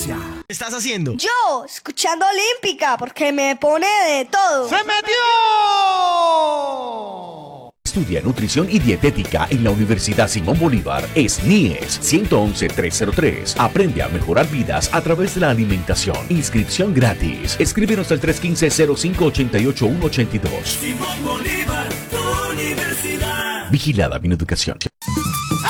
Colombia. ¿Qué estás haciendo? Yo, escuchando Olímpica, porque me pone de todo. ¡Se metió! Estudia nutrición y dietética en la Universidad Simón Bolívar. Es NIES 111-303. Aprende a mejorar vidas a través de la alimentación. Inscripción gratis. Escríbenos al 315-0588-182. Simón Bolívar, tu universidad. Vigilada Mineducación.